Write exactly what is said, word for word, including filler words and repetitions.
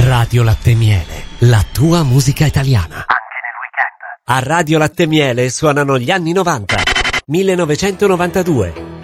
Radio Latte Miele, la tua musica italiana. Anche nel weekend. A Radio Latte Miele suonano gli anni novanta, millenovecentonovantadue,